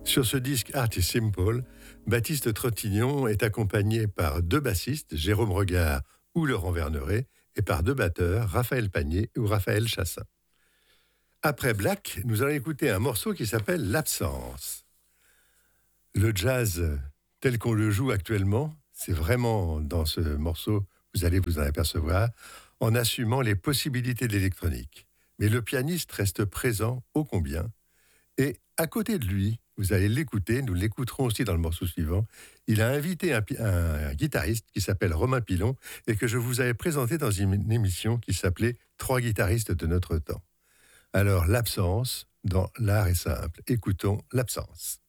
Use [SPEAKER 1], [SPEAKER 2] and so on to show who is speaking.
[SPEAKER 1] Sur ce disque Art is Simple, Baptiste Trottignon est accompagné par deux bassistes, Jérôme Regard ou Laurent Verneret, et par deux batteurs, Raphaël Panier ou Raphaël Chassin. Après Black, nous allons écouter un morceau qui s'appelle L'Absence. Le jazz tel qu'on le joue actuellement, c'est vraiment dans ce morceau, vous allez vous en apercevoir, en assumant les possibilités de l'électronique. Mais le pianiste reste présent ô combien, et à côté de lui, vous allez l'écouter, nous l'écouterons aussi dans le morceau suivant, il a invité un guitariste qui s'appelle Romain Pilon et que je vous avais présenté dans une émission qui s'appelait « Trois guitaristes de notre temps ». Alors, l'absence dans l'art est simple. Écoutons l'absence.